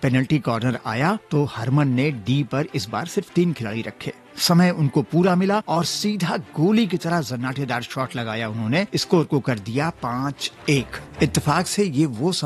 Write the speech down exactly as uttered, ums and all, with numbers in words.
Penalty corner आया तो हरमन ने डी पर इस बार सिर्फ तीन खिलाड़ी रखे। समय उनको पूरा मिला और सीधा गोली की तरह जन्नाटेदार शॉट लगाया उन्होंने। स्कोर को कर दिया पांच एक। इत्तेफाक से ये वो